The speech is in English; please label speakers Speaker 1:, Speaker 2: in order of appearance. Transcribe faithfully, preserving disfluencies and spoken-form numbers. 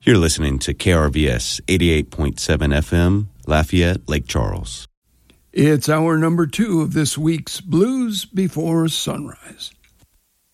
Speaker 1: You're listening to K R V S eighty-eight point seven F M, Lafayette, Lake Charles.
Speaker 2: It's hour number two of this week's Blues Before Sunrise.